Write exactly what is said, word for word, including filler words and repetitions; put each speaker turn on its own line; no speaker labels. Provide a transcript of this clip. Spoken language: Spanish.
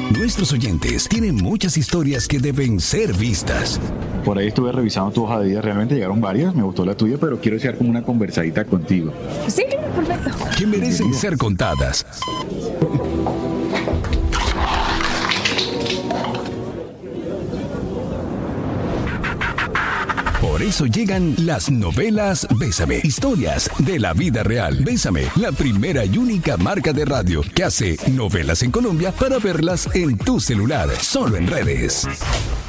Nuestros oyentes tienen muchas historias que deben ser vistas.
Por ahí estuve revisando tu hoja de vida, realmente llegaron varias, me gustó la tuya, pero quiero echar como una conversadita contigo.
Sí, perfecto.
Que merecen ser contadas. Por eso llegan las novelas Bésame, historias de la vida real. Bésame, la primera y única marca de radio que hace novelas en Colombia para verlas en tu celular, solo en redes.